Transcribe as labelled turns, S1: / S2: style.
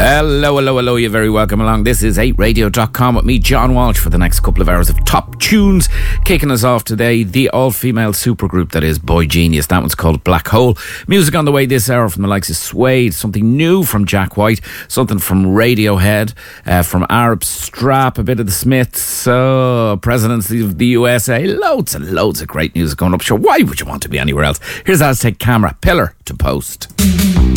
S1: Hello, you're very welcome along. This is 8radio.com with me, John Walsh, for the next couple of hours of top tunes. Kicking us off today, the all-female supergroup that is Boy Genius. That one's called Black Hole. Music on the way this hour from the likes of Suede, something new from Jack White, something from Radiohead, from Arab Strap, a bit of the Smiths, Presidency of the USA, loads and loads of great music going up. Sure, why would you want to be anywhere else? Here's Aztec Camera, Pillar to Post.